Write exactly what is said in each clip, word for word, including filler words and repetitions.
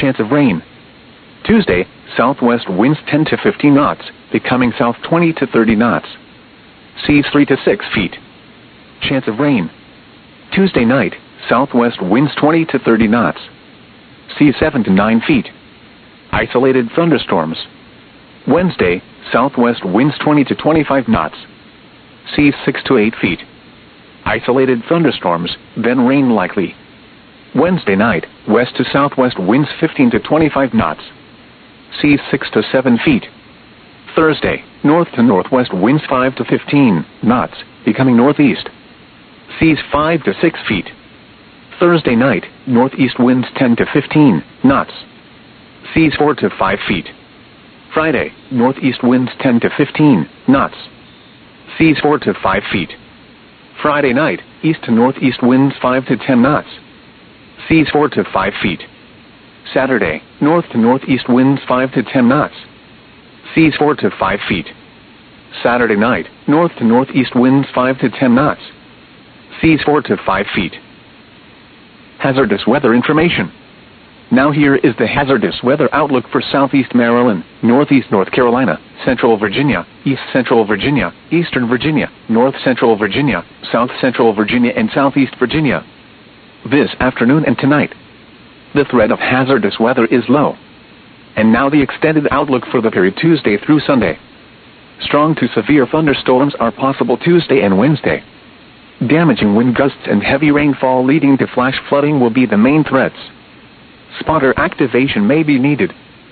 chance of rain. Tuesday, southwest winds ten to fifteen knots, becoming south twenty to thirty knots. Seas three to six feet. Chance of rain. Tuesday night, southwest winds twenty to thirty knots. Seas seven to nine feet. Isolated thunderstorms. Wednesday, southwest winds twenty to twenty-five knots. Seas six to eight feet. Isolated thunderstorms, then rain likely. Wednesday night, west to southwest winds fifteen to twenty-five knots. Seas six to seven feet. Thursday, north to northwest winds five to fifteen knots, becoming northeast. Seas five to six feet. Thursday night, northeast winds ten to fifteen knots. Seas four to five feet. Friday, northeast winds ten to fifteen knots. Seas four to five feet. Friday night, east to northeast winds five to ten knots. Seas four to five feet. Saturday, north to northeast winds five to ten knots. Seas four to five feet. Saturday night, north to northeast winds five to ten knots. Seas four to five feet. Hazardous weather information. Now here is the hazardous weather outlook for southeast Maryland, northeast North Carolina, central Virginia, east central Virginia, eastern Virginia, north central Virginia, south central Virginia and southeast Virginia. This afternoon and tonight, the threat of hazardous weather is low. And now the extended outlook for the period Tuesday through Sunday. Strong to severe thunderstorms are possible Tuesday and Wednesday. Damaging wind gusts and heavy rainfall leading to flash flooding will be the main threats. Spotter activation may be needed.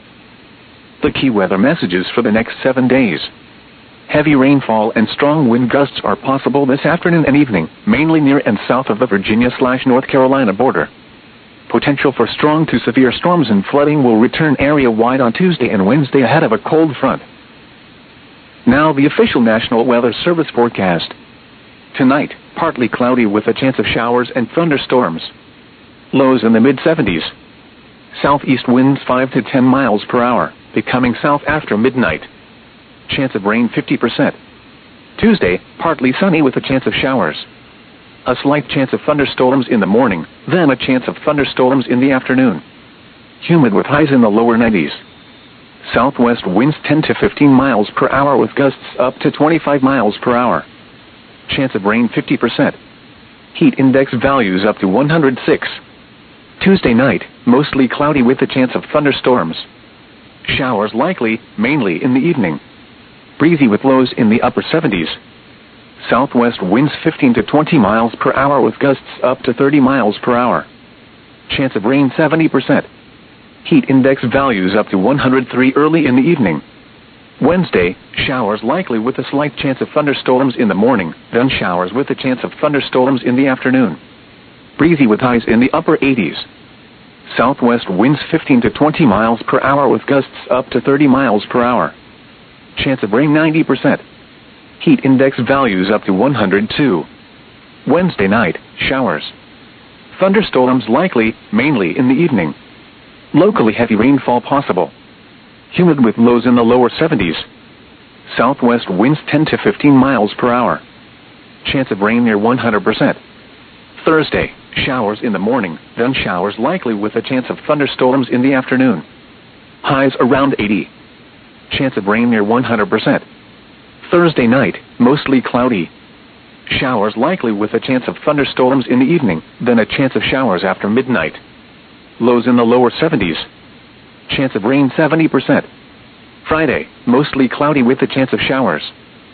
The key weather messages for the next seven days. Heavy rainfall and strong wind gusts are possible this afternoon and evening, mainly near and south of the Virginia-North Carolina border. Potential for strong to severe storms and flooding will return area-wide on Tuesday and Wednesday ahead of a cold front. Now the official National Weather Service forecast. Tonight, partly cloudy with a chance of showers and thunderstorms. Lows in the mid seventies. Southeast winds five to ten miles per hour, becoming south after midnight. Chance of rain fifty percent. Tuesday, partly sunny with a chance of showers. A slight chance of thunderstorms in the morning, then a chance of thunderstorms in the afternoon. Humid with highs in the lower nineties. Southwest winds ten to fifteen miles per hour with gusts up to twenty-five miles per hour. Chance of rain fifty percent. Heat index values up to one hundred six. Tuesday night, mostly cloudy with a chance of thunderstorms. Showers likely, mainly in the evening. Breezy with lows in the upper seventies. Southwest winds fifteen to twenty miles per hour with gusts up to thirty miles per hour. Chance of rain seventy percent. Heat index values up to one hundred three early in the evening. Wednesday, showers likely with a slight chance of thunderstorms in the morning, then showers with a chance of thunderstorms in the afternoon. Breezy with highs in the upper eighties. Southwest winds fifteen to twenty miles per hour with gusts up to thirty miles per hour. Chance of rain ninety percent. Heat index values up to one hundred two. Wednesday night, showers. Thunderstorms likely, mainly in the evening. Locally heavy rainfall possible. Humid with lows in the lower seventies. Southwest winds ten to fifteen miles per hour. Chance of rain near one hundred percent. Thursday, showers in the morning, then showers likely with a chance of thunderstorms in the afternoon. Highs around eighty. Chance of rain near one hundred percent. Thursday night, mostly cloudy. Showers likely with a chance of thunderstorms in the evening, then a chance of showers after midnight. Lows in the lower seventies. Chance of rain seventy percent. Friday, mostly cloudy with a chance of showers.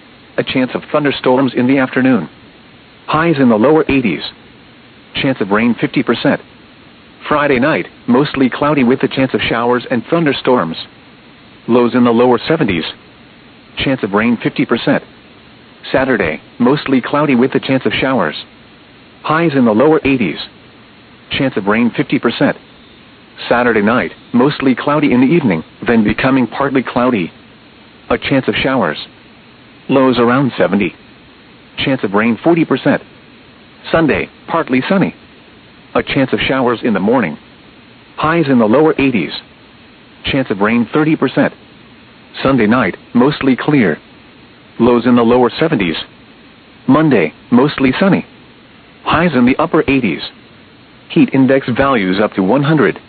A chance of thunderstorms in the afternoon. Highs in the lower eighties. Chance of rain fifty percent. Friday night, mostly cloudy with a chance of showers and thunderstorms. Lows in the lower seventies. Chance of rain fifty percent. Saturday, mostly cloudy with a chance of showers. Highs in the lower eighties. Chance of rain fifty percent. Saturday night, mostly cloudy in the evening, then becoming partly cloudy. A chance of showers. Lows around seventy. Chance of rain forty percent. Sunday, partly sunny. A chance of showers in the morning. Highs in the lower eighties. Chance of rain thirty percent. Sunday night, mostly clear. Lows in the lower seventies. Monday, mostly sunny. Highs in the upper eighties. Heat index values up to one hundred.